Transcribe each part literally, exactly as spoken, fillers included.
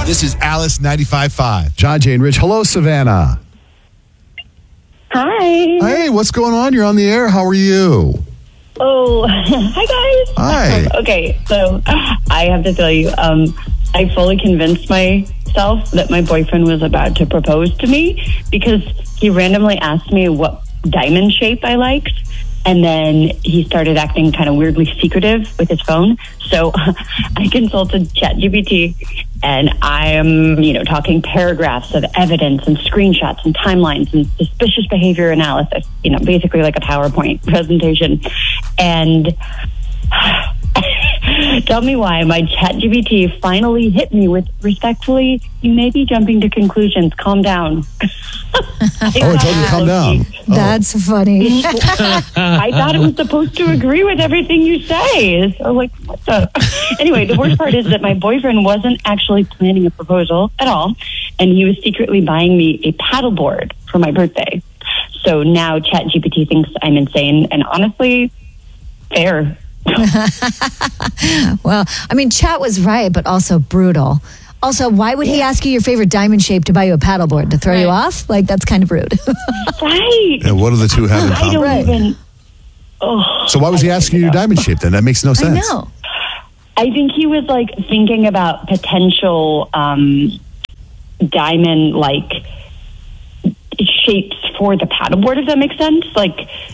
This is Alice ninety-five point five. John, Jay, and Rich. Hello, Savannah. Hi. Hey, what's going on? You're on the air. How are you? Oh, hi guys. Hi. Um, okay, so I have to tell you, um, I fully convinced myself that my boyfriend was about to propose to me because he randomly asked me what diamond shape I liked. And then he started acting kind of weirdly secretive with his phone. So I consulted ChatGPT, and I am, you know, talking paragraphs of evidence and screenshots and timelines and suspicious behavior analysis, you know, basically like a PowerPoint presentation. And tell me why my ChatGPT finally hit me with, respectfully, you may be jumping to conclusions. Calm down. Oh, I told you to calm down. Oh. That's funny. I thought it was supposed to agree with everything you say. So, like, what the? Anyway, the worst part is that my boyfriend wasn't actually planning a proposal at all, and he was secretly buying me a paddleboard for my birthday. So now ChatGPT thinks I'm insane, and honestly, fair. Well, I mean, Chat was right, but also brutal. Also, why would he ask you your favorite diamond shape to buy you a paddleboard? To throw right. you off? Like, that's kind of rude. Right. And what do the two have in I common? don't Right. even... Oh, So why was he asking you your diamond shape then? That makes no sense. I know. I think he was, like, thinking about potential um, diamond-like shapes for the paddleboard, if that makes sense. Like,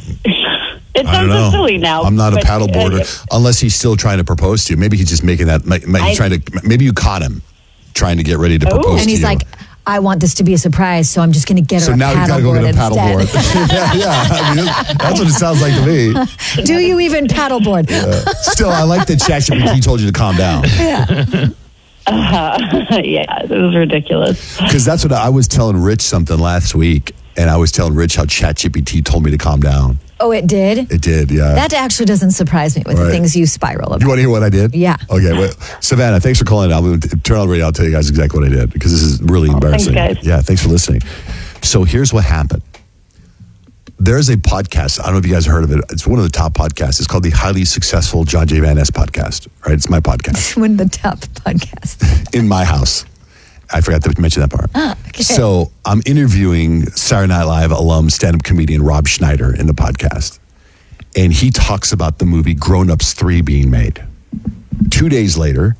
it I don't sounds know. so silly now. I'm not a but, paddleboarder uh, unless he's still trying to propose to you. Maybe he's just making that. Maybe he's I- trying to. Maybe you caught him trying to get ready to Oh. propose And to he's you. like, I want this to be a surprise, so I'm just going to get her so a now you got to go paddleboard get a instead. paddleboard. yeah, yeah. I mean, that's what it sounds like to me. Do you even paddleboard? Uh, still, I like that ChatGPT told you to calm down. Uh, yeah, it was ridiculous. Because that's what I, I was telling Rich something last week, and I was telling Rich how ChatGPT told me to calm down. Oh, it did? It did, yeah. That actually doesn't surprise me with Right. the things you spiral about. You want to hear what I did? Yeah. Okay. Well, Savannah, thanks for calling. I'm going to turn on the radio. I'll tell you guys exactly what I did because this is really Oh, thanks, embarrassing. guys. Yeah. Thanks for listening. So here's what happened. There's a podcast. I don't know if you guys heard of it. It's one of the top podcasts. It's called the Highly Successful John J. Van Ness podcast. Right? It's my podcast One of the top podcasts. in my house. I forgot to mention that part. Ah, okay. So I'm interviewing Saturday Night Live alum stand-up comedian Rob Schneider in the podcast. And he talks about the movie Grown Ups three being made. Two days later,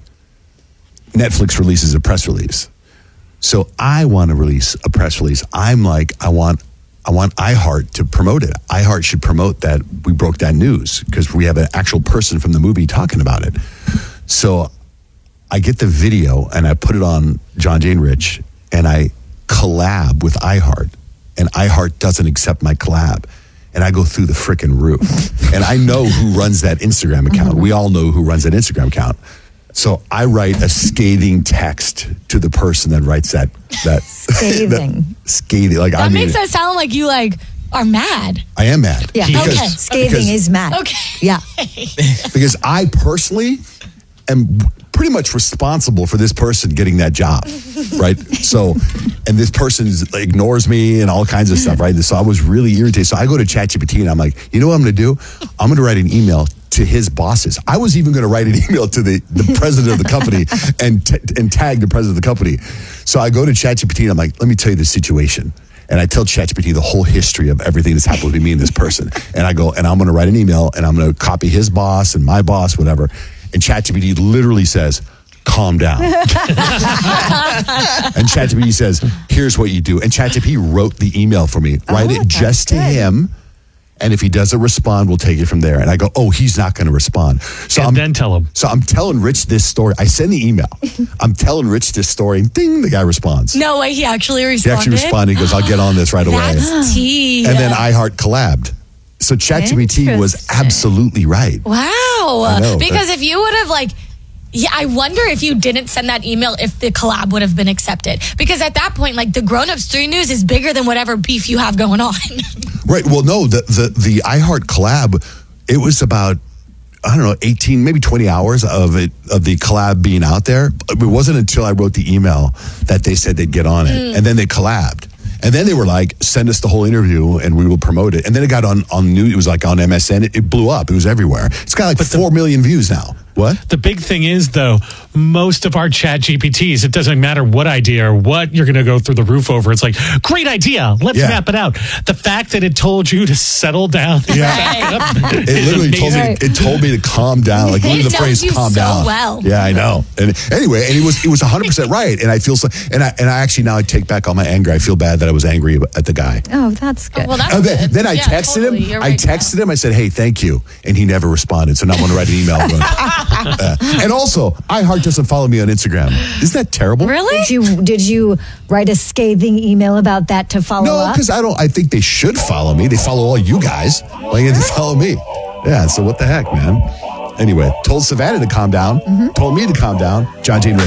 Netflix releases a press release. So I want to release a press release. I'm like, I want I want iHeart to promote it. iHeart should promote that we broke that news because we have an actual person from the movie talking about it. So I get the video and I put it on John Jane Rich and I collab with iHeart. And iHeart doesn't accept my collab. And I go through the frickin' roof. And I know who runs that Instagram account. We all know who runs that Instagram account. So I write a scathing text to the person that writes that. that Scathing. that scathing. Like, That I mean, makes it sound like you like are mad. I am mad. Yeah. Because, Okay. Scathing because, is mad. Okay. Yeah. because I personally am pretty much responsible for this person getting that job, right? So, and this person ignores me and all kinds of stuff, right? So I was really irritated. So I go to ChatGPT and I'm like, you know what I'm going to do? I'm going to write an email to his bosses. I was even going to write an email to the, the president of the company and t- and tag the president of the company. So I go to ChatGPT and I'm like, let me tell you the situation. And I tell ChatGPT the whole history of everything that's happened with me and this person. And I go, and I'm going to write an email and I'm going to copy his boss and my boss, whatever. And ChatGPT literally says, calm down. And ChatGPT says, here's what you do. And ChatGPT wrote the email for me. Write Oh, it just to good. him. And if he doesn't respond, we'll take it from there. And I go, oh, he's not going to respond. So And I'm, then tell him. So I'm telling Rich this story. I send the email. I'm telling Rich this story. And ding, the guy responds. No way, he actually He responded. actually responded. He goes, I'll get on this right away. That's tea. And then iHeart collabed. So ChatGPT was Interesting. absolutely right. Wow. I know, because but- if you would have like yeah, I wonder if you didn't send that email if the collab would have been accepted. Because at that point, like the Grown Ups three news is bigger than whatever beef you have going on. Right. Well, no, the, the, the iHeart collab, it was about, I don't know, eighteen, maybe twenty hours of it, of the collab being out there. It wasn't until I wrote the email that they said they'd get on it. Mm. And then they collabed. And then they were like, send us the whole interview and we will promote it. And then it got on, on new, it was like on M S N. It, it blew up. It was everywhere. It's got like four million views now. What? The big thing is, though, most of our chat G P Ts, it doesn't matter what idea or what you're going to go through the roof over. It's like, great idea. Let's Yeah. map it out. The fact that it told you to settle down. Yeah. It It literally told me. Right. It told me to calm down. Like literally It the knows phrase you "calm so down." well. Yeah, I know. And anyway, and he was he was one hundred percent right. And I feel so. And I and I actually now I take back all my anger. I feel bad that I was angry at the guy. Oh, that's good. Well, that's And then, good. then I Yeah, texted totally. him. You're I right, texted him. I said, "Hey, thank you," and he never responded. So now I'm going to write an email. Going, uh, and also, iHeart doesn't follow me on Instagram. Isn't that terrible? Really? Did you did you write a scathing email about that to follow No, up? because I don't. I think they should follow me. They follow all you guys. Why can't they follow me? Yeah. So what the heck, man? Anyway, told Savannah to calm down. Told me to calm down. John Jane.